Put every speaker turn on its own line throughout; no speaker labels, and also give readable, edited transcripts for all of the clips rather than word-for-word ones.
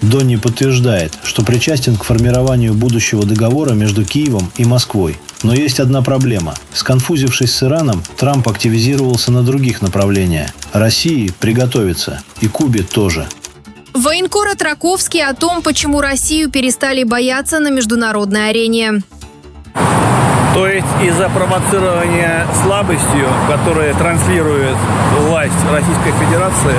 Донни подтверждает, что причастен к формированию будущего договора между Киевом и Москвой. Но есть одна проблема. Сконфузившись с Ираном, Трамп активизировался на других направлениях. России приготовиться. И Кубе тоже.
Военкор Раковский о том, почему Россию перестали бояться на международной арене.
То есть из-за провоцирования слабостью, которое транслирует власть Российской Федерации,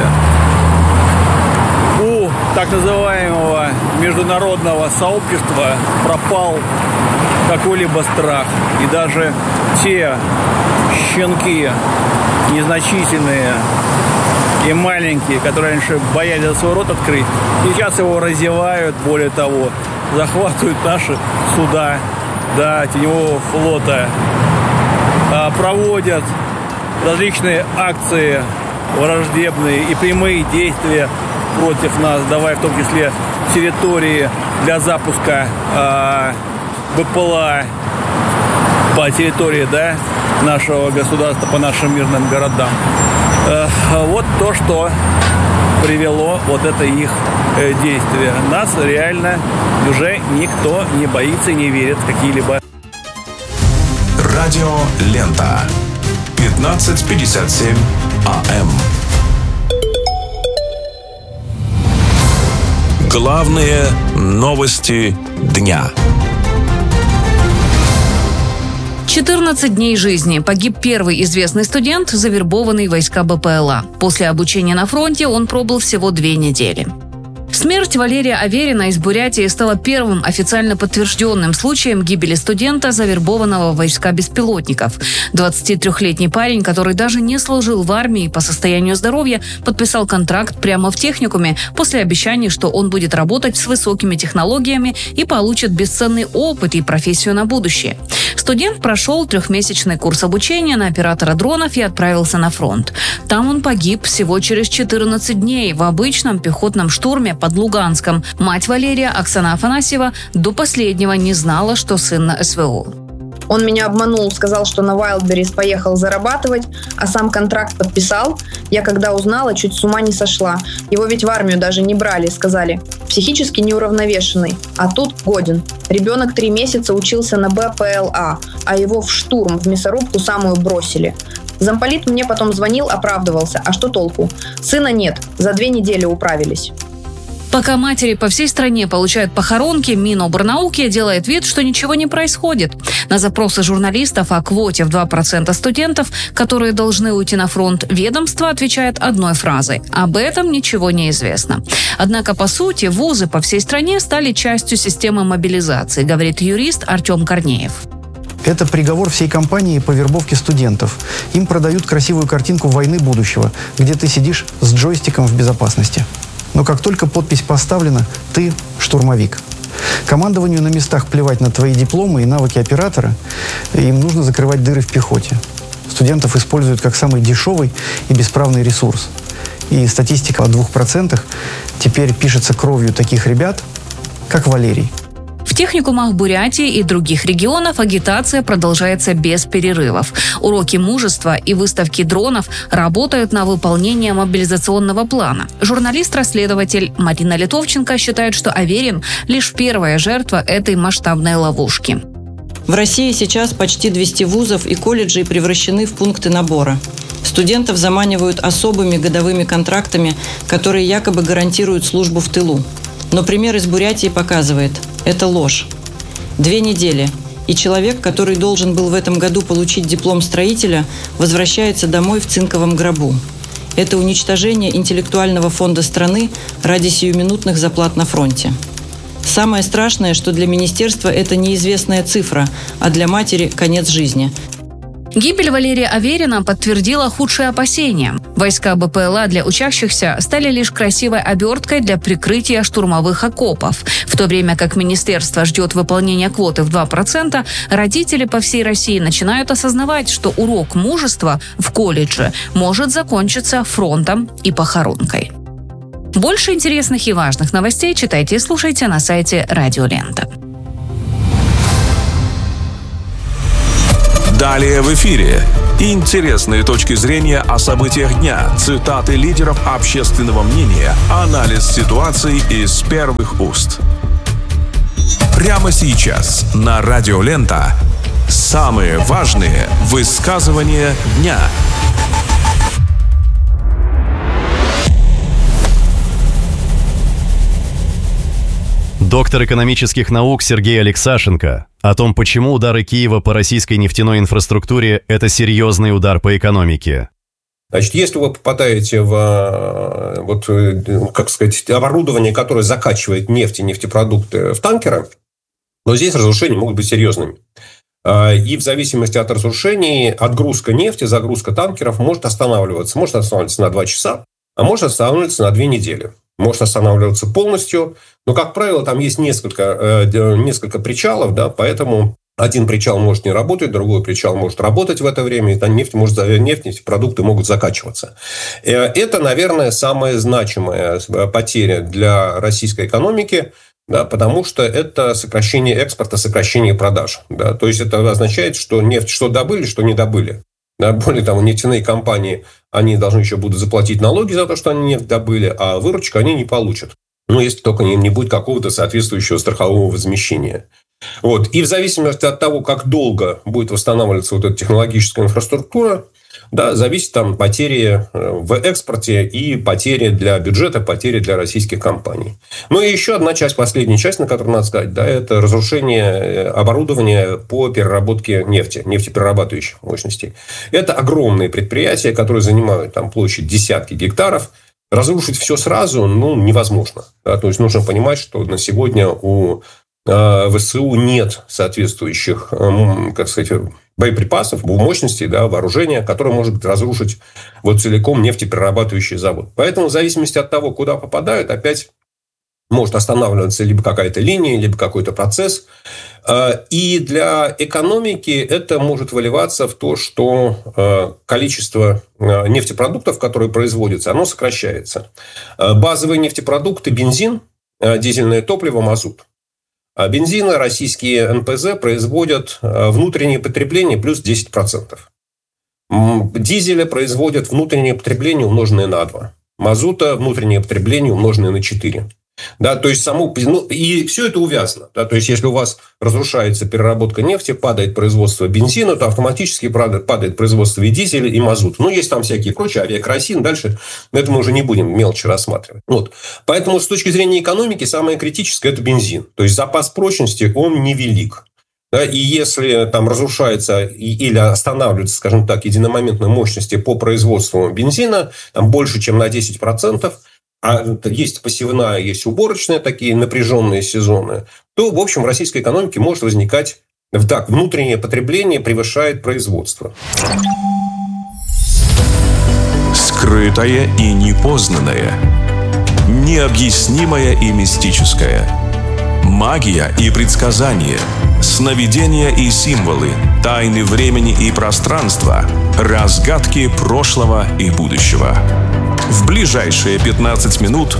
у так называемого международного сообщества пропал какой-либо страх. И даже те щенки незначительные и маленькие, которые раньше боялись свой рот открыть, сейчас его разевают, более того, захватывают наши суда, теневого флота, проводят различные акции враждебные и прямые действия против нас, давая в том числе территории для запуска БПЛА по территории нашего государства, по нашим мирным городам. Вот то, что привело вот это их действие. Нас реально уже никто не боится и не верит в какие-либо.
Радио Лента. 15:57 АМ. Главные новости дня.
14 дней жизни. Погиб первый известный студент, завербованный в войска БПЛА. После обучения на фронте он пробыл всего 2 недели. Смерть Валерия Аверина из Бурятии стала первым официально подтвержденным случаем гибели студента, завербованного в войска беспилотников. 23-летний парень, который даже не служил в армии по состоянию здоровья, подписал контракт прямо в техникуме после обещаний, что он будет работать с высокими технологиями и получит бесценный опыт и профессию на будущее. Студент прошел 3-месячный курс обучения на оператора дронов и отправился на фронт. Там он погиб всего через 14 дней в обычном пехотном штурме под Луганском. Мать Валерия, Оксана Афанасьева, до последнего не знала, что сын на СВО.
Он меня обманул, сказал, что на Wildberries поехал зарабатывать, а сам контракт подписал. Я когда узнала, чуть с ума не сошла. Его ведь в армию даже не брали, сказали. Психически неуравновешенный, а тут годен. Ребенок 3 месяца учился на БПЛА, а его в штурм, в мясорубку самую бросили. Замполит мне потом звонил, оправдывался. А что толку? Сына нет, за 2 недели управились.
Пока матери по всей стране получают похоронки, Миноборнауки делает вид, что ничего не происходит. На запросы журналистов о квоте в 2% студентов, которые должны уйти на фронт, ведомство отвечает одной фразой: об этом ничего не известно. Однако, по сути, вузы по всей стране стали частью системы мобилизации, говорит юрист Артем Корнеев.
Это приговор всей кампании по вербовке студентов. Им продают красивую картинку войны будущего, где ты сидишь с джойстиком в безопасности. Но как только подпись поставлена, ты штурмовик. Командованию на местах плевать на твои дипломы и навыки оператора. Им нужно закрывать дыры в пехоте. Студентов используют как самый дешевый и бесправный ресурс. И статистика о 2% теперь пишется кровью таких ребят, как Валерий.
В техникумах Бурятии и других регионов агитация продолжается без перерывов. Уроки мужества и выставки дронов работают на выполнение мобилизационного плана. Журналист-расследователь Марина Литовченко считает, что Аверин – лишь первая жертва этой масштабной ловушки.
В России сейчас почти 200 вузов и колледжей превращены в пункты набора. Студентов заманивают особыми годовыми контрактами, которые якобы гарантируют службу в тылу. Но пример из Бурятии показывает – это ложь. 2 недели, и человек, который должен был в этом году получить диплом строителя, возвращается домой в цинковом гробу. Это уничтожение интеллектуального фонда страны ради сиюминутных заплат на фронте. Самое страшное, что для министерства это неизвестная цифра, а для матери – конец жизни.
Гибель Валерия Аверина подтвердила худшие опасения. Войска БПЛА для учащихся стали лишь красивой оберткой для прикрытия штурмовых окопов. В то время как министерство ждет выполнения квоты в 2%, родители по всей России начинают осознавать, что урок мужества в колледже может закончиться фронтом и похоронкой. Больше интересных и важных новостей читайте и слушайте на сайте Радио Лента.
Далее в эфире. Интересные точки зрения о событиях дня, цитаты лидеров общественного мнения, анализ ситуации из первых уст. Прямо сейчас на Радио Лента самые важные высказывания дня.
Доктор экономических наук Сергей Алексашенко о том, почему удары Киева по российской нефтяной инфраструктуре – это серьезный удар по экономике.
Значит, если вы попадаете в оборудование, которое закачивает нефть и нефтепродукты в танкеры, то здесь разрушения могут быть серьезными. И в зависимости от разрушений отгрузка нефти, загрузка танкеров может останавливаться. Может останавливаться на 2 часа, а может останавливаться на 2 недели. Может останавливаться полностью. Но, как правило, там есть несколько причалов, да, поэтому один причал может не работать, другой причал может работать в это время, и там нефтепродукты могут закачиваться. Это, наверное, самая значимая потеря для российской экономики, да, потому что это сокращение экспорта, сокращение продаж. Да. То есть, это означает, что нефть что добыли, что не добыли. Да, более того, нефтяные компании, они должны еще будут заплатить налоги за то, что они нефть добыли, а выручку они не получат. Ну, если только не будет какого-то соответствующего страхового возмещения. Вот. И в зависимости от того, как долго будет восстанавливаться вот эта технологическая инфраструктура, да, зависит там потери в экспорте и потери для бюджета, потери для российских компаний. Ну и еще одна часть, последняя часть, на которую надо сказать, да, это разрушение оборудования по переработке нефти, нефтеперерабатывающих мощностей. Это огромные предприятия, которые занимают там площадь десятки гектаров. Разрушить все сразу невозможно. Да, то есть нужно понимать, что на сегодня у ВСУ нет соответствующих, боеприпасов, мощностей, да, вооружения, которое может разрушить целиком нефтеперерабатывающий завод. Поэтому в зависимости от того, куда попадают, опять может останавливаться либо какая-то линия, либо какой-то процесс. И для экономики это может выливаться в то, что количество нефтепродуктов, которые производятся, оно сокращается. Базовые нефтепродукты – бензин, дизельное топливо, мазут. Бензина российские НПЗ производят внутреннее потребление плюс 10%. Дизеля производят внутреннее потребление, умноженное на 2. Мазута внутреннее потребление, умноженное на 4. Да, то есть и все это увязано. Да, то есть, если у вас разрушается переработка нефти, падает производство бензина, то автоматически падает производство и дизеля, и мазута. Ну, есть там всякие прочие, авиакеросин, дальше это мы уже не будем мелочи рассматривать. Вот. Поэтому, с точки зрения экономики, самое критическое – это бензин. То есть, запас прочности, он невелик. Да, и если там разрушается или останавливаются, скажем так, единомоментные мощности по производству бензина, там больше, чем на 10%, а есть посевная, есть уборочная, такие напряженные сезоны, то, в общем, в российской экономике может возникать внутреннее потребление превышает производство.
Скрытое и непознанное. Необъяснимое и мистическое. Магия и предсказания. Сновидения и символы. Тайны времени и пространства. Разгадки прошлого и будущего. В ближайшие 15 минут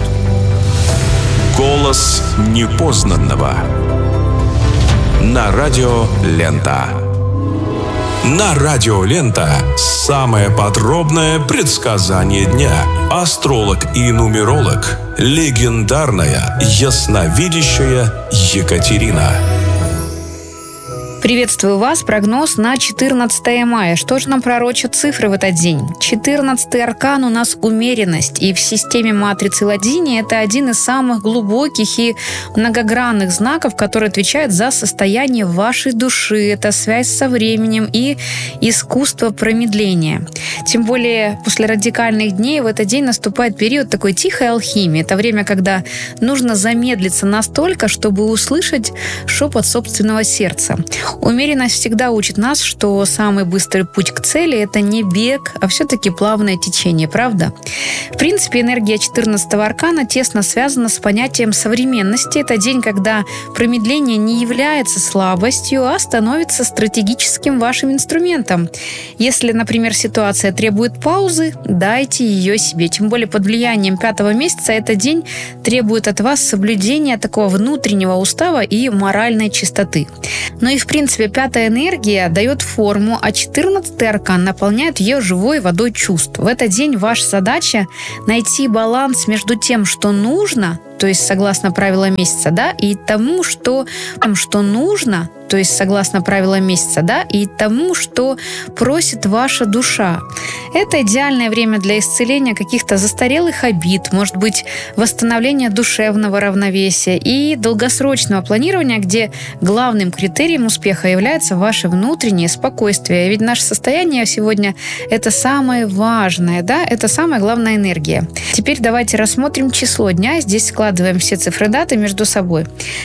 голос непознанного. На Радио Лента. На Радио Лента самое подробное предсказание дня. Астролог и нумеролог, легендарная ясновидящая Екатерина.
Приветствую вас. Прогноз на 14 мая. Что же нам пророчат цифры в этот день? 14-й аркан у нас умеренность. И в системе матрицы Ладини это один из самых глубоких и многогранных знаков, который отвечает за состояние вашей души. Это связь со временем и искусство промедления. Тем более после радикальных дней в этот день наступает период такой тихой алхимии. Это время, когда нужно замедлиться настолько, чтобы услышать шепот собственного сердца. Умеренность всегда учит нас, что самый быстрый путь к цели – это не бег, а все-таки плавное течение, правда? В принципе, энергия 14-го аркана тесно связана с понятием современности. Это день, когда промедление не является слабостью, а становится стратегическим вашим инструментом. Если, например, ситуация требует паузы, дайте ее себе. Тем более под влиянием 5-го месяца этот день требует от вас соблюдения такого внутреннего устава и моральной чистоты. Но и в принципе,
принципе, 5-я энергия дает форму, а 14-й аркан наполняет ее живой водой чувств. В этот день ваша задача найти баланс между тем, что нужно, то есть согласно правилам месяца, да, и тому, что нужно, то есть согласно правилам месяца, да, и тому, что просит ваша душа. Это идеальное время для исцеления каких-то застарелых обид, может быть, восстановления душевного равновесия и долгосрочного планирования, где главным критерием успеха является ваше внутреннее спокойствие. Ведь наше состояние сегодня – это самое важное, да, это самая главная энергия. Теперь давайте рассмотрим число дня. Здесь складываем все цифры даты между собой.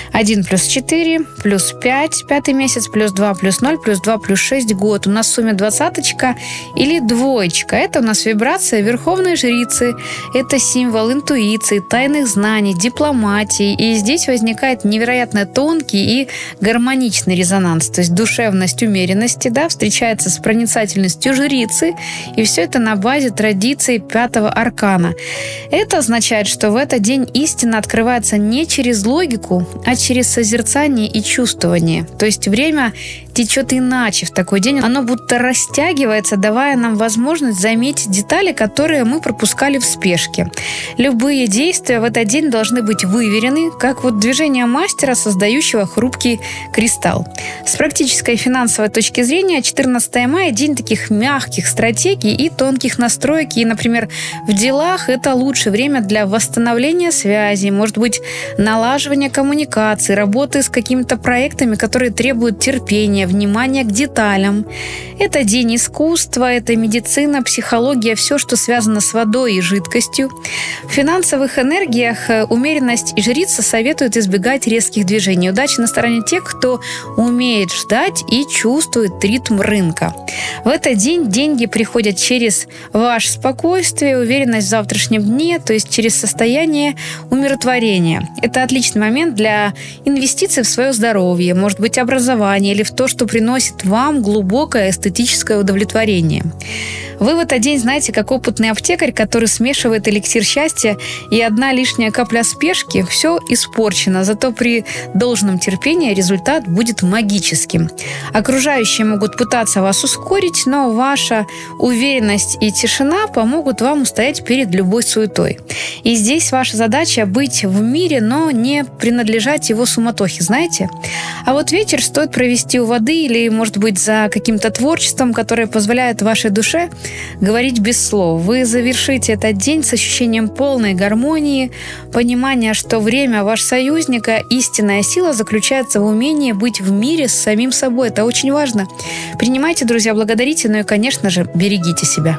1 плюс 4 плюс 5, 5-й месяц, плюс 2 плюс 0, плюс 2 плюс 6 год. У нас в сумме 20-очка или двоечка. Это у нас вибрация Верховной Жрицы. Это символ интуиции, тайных знаний, дипломатии. И здесь возникает невероятно тонкий и гармоничный резонанс. То есть душевность умеренности, да, встречается с проницательностью жрицы. И все это на базе традиций 5-го аркана. Это означает, что в этот день истина открывается не через логику, а через созерцание и чувствование. То есть время течет иначе в такой день. Оно будто растягивается, давая нам возможность заметить детали, которые мы пропускали в спешке. Любые действия в этот день должны быть выверены, как вот движение мастера, создающего хрупкий кристалл. С практической и финансовой точки зрения 14 мая – день таких мягких стратегий и тонких настроек. И, например, в делах это лучшее время для восстановления связей, может быть, налаживания коммуникации, работы с какими-то проектами, которые требуют терпения, внимания к деталям. Это день искусства, это медицина, психология, все, что связано с водой и жидкостью. В финансовых энергиях умеренность и жрица советуют избегать резких движений. Удача на стороне тех, кто умеет ждать и чувствует ритм рынка. В этот день деньги приходят через ваше спокойствие, уверенность в завтрашнем дне, то есть через состояние умиротворения. Это отличный момент для инвестиций в свое здоровье, может быть, образование или в то, что приносит вам глубокое эстетическое удовлетворение. Вы в этот день знаете, как опытный аптекарь, который смешивает эликсир счастья, и одна лишняя капля спешки – все испорчено. Зато при должном терпении результат будет магическим. Окружающие могут пытаться вас ускорить, но ваша уверенность и тишина помогут вам устоять перед любой суетой. И здесь ваша задача – быть в мире, но не принадлежать его суматохе, знаете? А вот вечер стоит провести у воды или, может быть, за каким-то творчеством, которое позволяет вашей душе говорить без слов. Вы завершите этот день с ощущением полной гармонии, понимания, что время ваш союзник, а истинная сила заключается в умении быть в мире с самим собой. Это очень важно. Принимайте, друзья, благодарите, ну и, конечно же, берегите себя.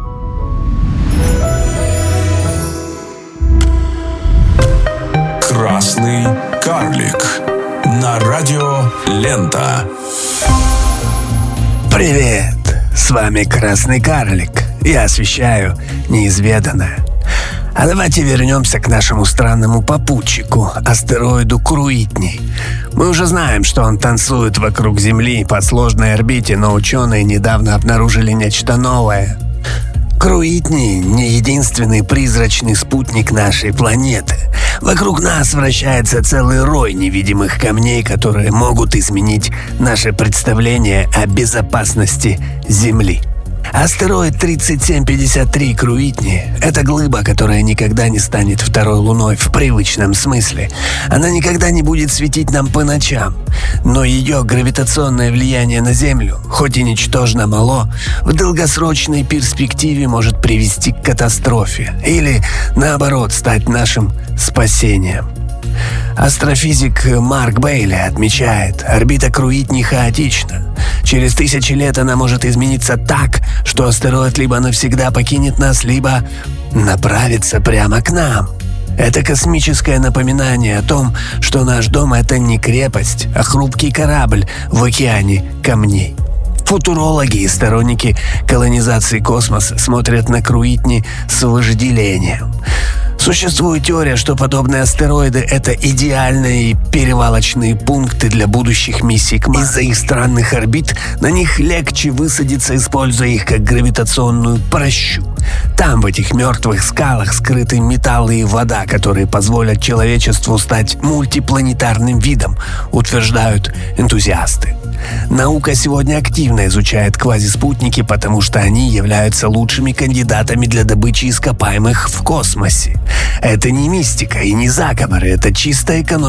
Красный карлик на радио Лента.
Привет! С вами Красный Карлик. Я освещаю неизведанное. А давайте вернемся к нашему странному попутчику, астероиду Круитни. Мы уже знаем, что он танцует вокруг Земли по сложной орбите, но ученые недавно обнаружили нечто новое. Круитни не единственный призрачный спутник нашей планеты. Вокруг нас вращается целый рой невидимых камней, которые могут изменить наше представление о безопасности Земли. Астероид 3753 Круитни – это глыба, которая никогда не станет второй Луной в привычном смысле. Она никогда не будет светить нам по ночам, но ее гравитационное влияние на Землю, хоть и ничтожно мало, в долгосрочной перспективе может привести к катастрофе или, наоборот, стать нашим спасением. Астрофизик Марк Бейли отмечает, орбита Круитни хаотична. Через 1000 лет она может измениться так, что астероид либо навсегда покинет нас, либо направится прямо к нам. Это космическое напоминание о том, что наш дом – это не крепость, а хрупкий корабль в океане камней. Футурологи и сторонники колонизации космоса смотрят на Круитни с вожделением. Существует теория, что подобные астероиды — это идеальные перевалочные пункты для будущих миссий к Марсу. Из-за их странных орбит на них легче высадиться, используя их как гравитационную прощу. Там, в этих мертвых скалах, скрыты металлы и вода, которые позволят человечеству стать мультипланетарным видом, утверждают энтузиасты. Наука сегодня активно изучает квазиспутники, потому что они являются лучшими кандидатами для добычи ископаемых в космосе. Это не мистика и не заговоры, это чистая экономика.